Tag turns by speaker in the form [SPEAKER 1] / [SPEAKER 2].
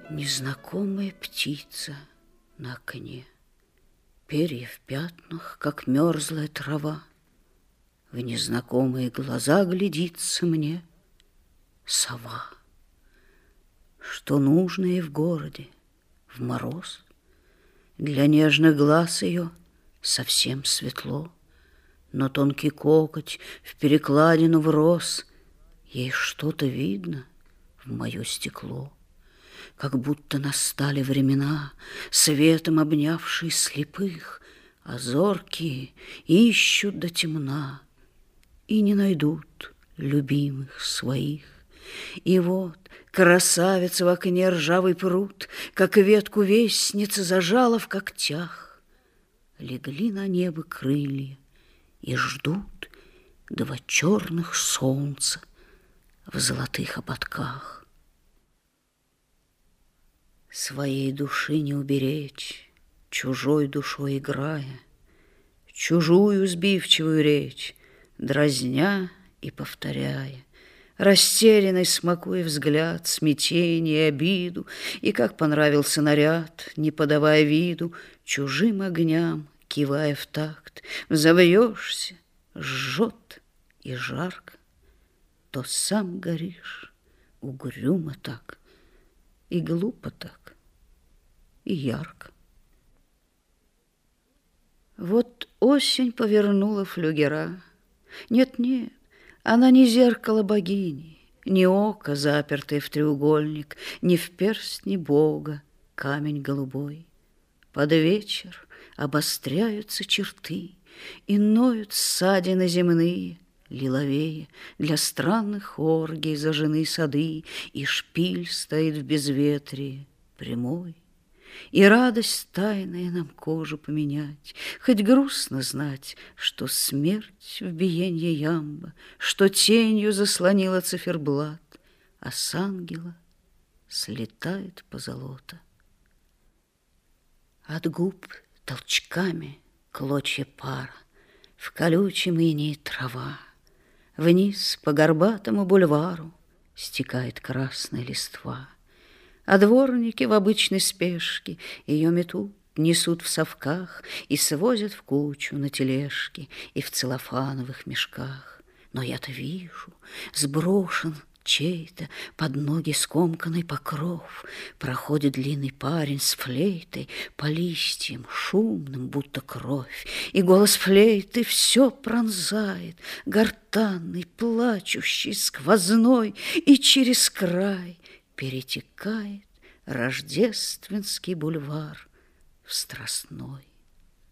[SPEAKER 1] Незнакомая птица на окне, перья в пятнах, как мерзлая трава. В незнакомые глаза глядится мне сова. Что нужно ей в городе в мороз? Для нежных глаз ее совсем светло, но тонкий кокоть в перекладину врос. Ей что-то видно в мое стекло, как будто настали времена, светом обнявшие слепых, а зоркие ищут до темна и не найдут любимых своих. И вот красавица в окне ржавый пруд, как ветку вестницы зажала в когтях. Легли на небо крылья и ждут два черных солнца в золотых ободках. Своей души не уберечь, чужой душой играя, чужую сбивчивую речь, дразня и повторяя, растерянный смакуя взгляд, смятение, обиду, и как понравился наряд, не подавая виду, чужим огням кивая в такт, взовьешься, жжет и жарко, то сам горишь угрюмо так, и глупо так, и ярко. Вот осень повернула флюгера. Нет-нет, она не зеркало богини, не око, запертое в треугольник, не в перстни Бога камень голубой. Под вечер обостряются черты, и ноют ссадины земные, лиловее для странных оргий зажжены сады, и шпиль стоит в безветрии прямой. И радость тайная нам кожу поменять, хоть грустно знать, что смерть в биенье ямба, что тенью заслонила циферблат, а с ангела слетает позолота. От губ толчками клочья пара, в колючем инее трава. Вниз по горбатому бульвару стекает красная листва, а дворники в обычной спешке ее метут, несут в совках и свозят в кучу на тележке и в целлофановых мешках. Но я-то вижу, сброшен чей-то под ноги скомканный покров, проходит длинный парень с флейтой по листьям, шумным, будто кровь, и голос флейты все пронзает, гортанный, плачущий, сквозной, и через край перетекает рождественский бульвар в страстной.